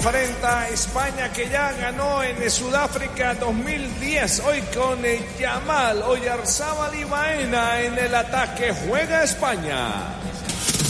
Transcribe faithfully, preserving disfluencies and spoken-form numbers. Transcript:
enfrenta a España, que ya ganó en Sudáfrica dos mil diez. Hoy con Yamal Oyarzábal y Baena en el ataque juega España.